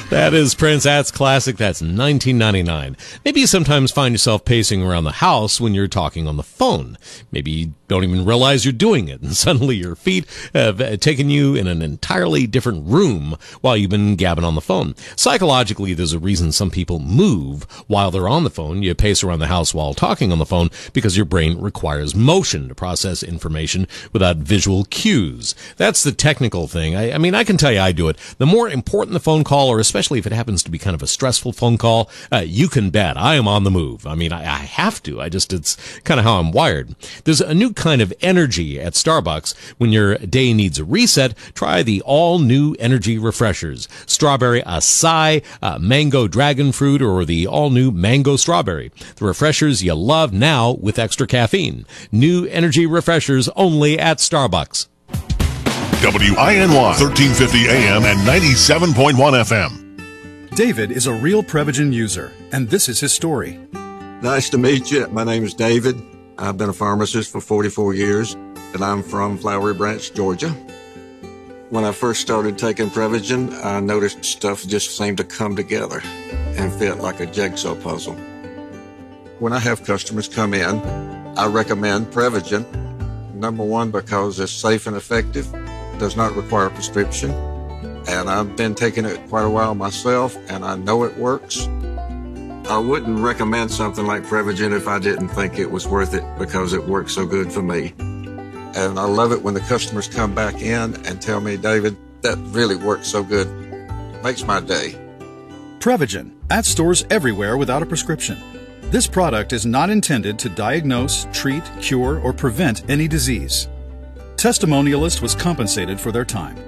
That is Prince. That's classic. That's 1999. Maybe you sometimes find yourself pacing around the house when you're talking on the phone. Maybe you don't even realize you're doing it, and suddenly your feet have taken you in an entirely different room while you've been gabbing on the phone. Psychologically, there's a reason some people move while they're on the phone. You pace around the house while talking on the phone because your brain requires motion to process information without visual cues. That's the technical thing. I mean, I can tell you I do it. The more important the phone call, or especially if it happens to be kind of a stressful phone call, you can bet I am on the move. I mean, I have to. It's kind of how I'm wired. There's a new kind of energy at Starbucks. When your day needs a reset, try the all-new energy refreshers. Strawberry acai, mango dragon fruit, or the all-new mango strawberry. The refreshers you love now with extra caffeine. New energy refreshers only at Starbucks. WINY 1350 AM and 97.1 FM. David is a real Prevagen user, and this is his story. Nice to meet you. My name is David. I've been a pharmacist for 44 years, and I'm from Flowery Branch, Georgia. When I first started taking Prevagen, I noticed stuff just seemed to come together and fit like a jigsaw puzzle. When I have customers come in, I recommend Prevagen. Number one, because it's safe and effective, does not require a prescription, and I've been taking it quite a while myself, and I know it works. I wouldn't recommend something like Prevagen if I didn't think it was worth it, because it works so good for me. And I love it when the customers come back in and tell me, David, that really works so good. Makes my day. Prevagen, at stores everywhere without a prescription. This product is not intended to diagnose, treat, cure, or prevent any disease. Testimonialist was compensated for their time.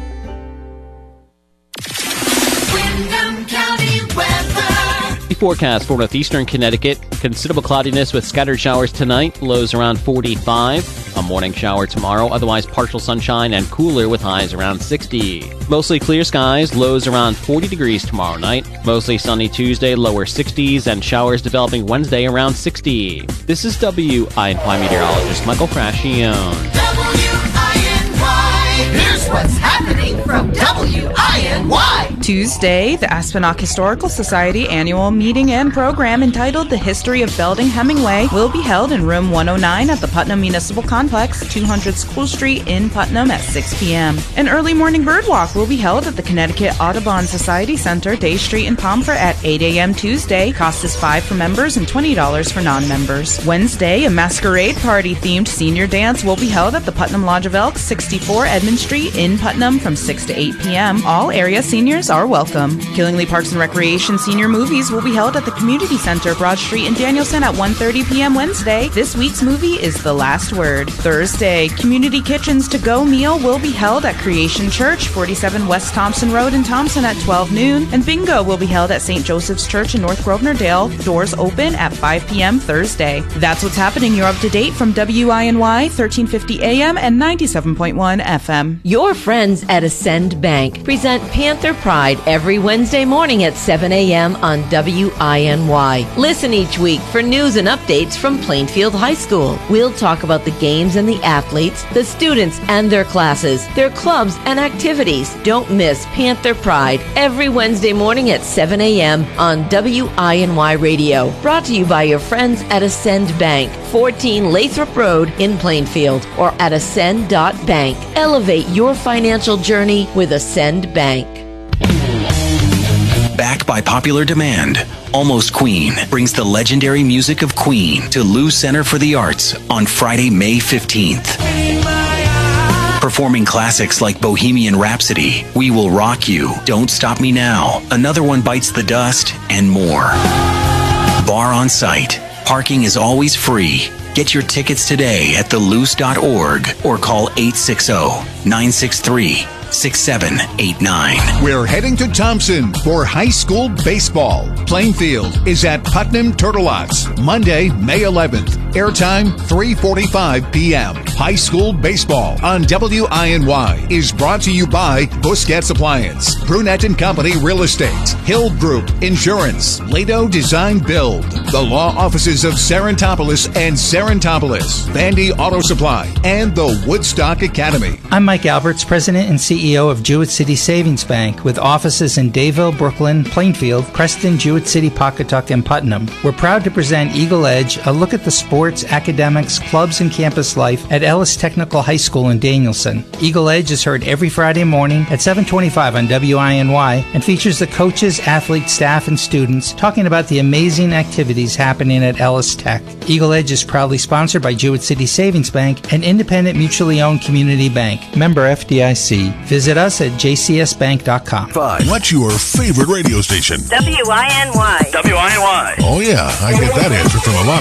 Windham County weather. Forecast for northeastern Connecticut. Considerable cloudiness with scattered showers tonight. Lows around 45. A morning shower tomorrow. Otherwise partial sunshine and cooler with highs around 60. Mostly clear skies. Lows around 40 degrees tomorrow night. Mostly sunny Tuesday. Lower 60s and showers developing Wednesday around 60. This is WINY meteorologist Michael Frascione. WINY. Here's what's happening from WINY. Tuesday, the Aspenok Historical Society annual meeting and program entitled The History of Belding Hemingway will be held in room 109 at the Putnam Municipal Complex, 200 School Street in Putnam at 6 p.m. An early morning birdwalk will be held at the Connecticut Audubon Society Center, Day Street in Pomfret at 8 a.m. Tuesday. Cost is $5 for members and $20 for non-members. Wednesday, a masquerade party-themed senior dance will be held at the Putnam Lodge of Elks, 64 Edmund Street in Putnam from 6 to 8 p.m. All area seniors are welcome. Killingly Parks and Recreation senior movies will be held at the Community Center, Broad Street in Danielson at 1:30 p.m. Wednesday. This week's movie is The Last Word. Thursday, Community Kitchens to Go meal will be held at Creation Church, 47 West Thompson Road in Thompson at 12 noon. And bingo will be held at St. Joseph's Church in North Grosvenor-Dale. Doors open at 5 p.m. Thursday. That's what's happening. You're up to date from WINY 1350 AM and 97.1 FM. Your friends at Ascend Bank present Panther Pride every Wednesday morning at 7 a.m. on WINY. Listen each week for news and updates from Plainfield High School. We'll talk about the games and the athletes, the students and their classes, their clubs and activities. Don't miss Panther Pride every Wednesday morning at 7 a.m. on WINY Radio. Brought to you by your friends at Ascend Bank, 14 Lathrop Road in Plainfield, or at ascend.bank. Elevate your financial journey with Ascend Bank. Back by popular demand, Almost Queen brings the legendary music of Queen to Lou Center for the Arts on Friday, May 15th. Performing classics like Bohemian Rhapsody, We Will Rock You, Don't Stop Me Now, Another One Bites the Dust, and more. Bar on site. Parking is always free. Get your tickets today at theloose.org or call 860-963-6789. We're heading to Thompson for high school baseball. Plainfield is at Putnam Turtleots, Monday, May 11th. Airtime 3:45 p.m. High school baseball on WINY is brought to you by Busquets Appliance, Brunette & Company Real Estate, Hill Group Insurance, Lato Design Build, the law offices of Serentopolis and Serentopolis, Vandy Auto Supply, and the Woodstock Academy. I'm Mike Alberts, President and CEO of Jewett City Savings Bank, with offices in Dayville, Brooklyn, Plainfield, Preston, Jewett City, Pawcatuck, and Putnam. We're proud to present Eagle Edge, a look at the sports, academics, clubs, and campus life at Ellis Technical High School in Danielson. Eagle Edge is heard every Friday morning at 7:25 on WINY and features the coaches, athletes, staff, and students talking about the amazing activities happening at Ellis Tech. Eagle Edge is proudly sponsored by Jewett City Savings Bank, an independent mutually owned community bank. Member FDIC. Visit us at jcsbank.com. What's your favorite radio station? WINY. Oh yeah, I get that answer from a lot